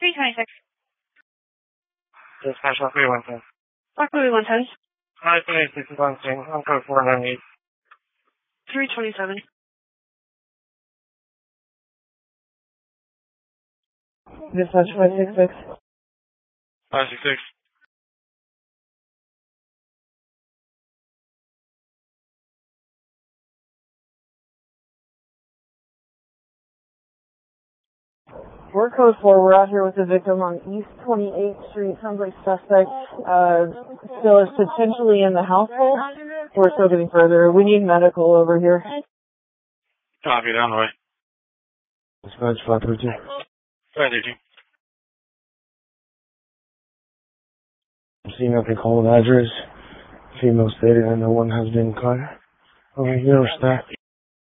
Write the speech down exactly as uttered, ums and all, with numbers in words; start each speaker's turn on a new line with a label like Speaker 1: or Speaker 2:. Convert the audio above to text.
Speaker 1: three twenty-six.
Speaker 2: Dispatch one three one ten.
Speaker 1: one three one ten.
Speaker 2: five three six one ten. I'm code four nine eight.
Speaker 1: three twenty-seven.
Speaker 3: Dispatch five six six.
Speaker 2: five six six.
Speaker 3: We're code four. We're out here with the victim on East twenty-eighth Street. Sounds like suspect uh, still is potentially in the household. We're still getting further. We need medical over here.
Speaker 2: Copy, down the way.
Speaker 4: Dispatch five three two.
Speaker 2: five three two.
Speaker 4: I'm seeing nothing called address. Female stated that no one has been caught. Over here, or staff.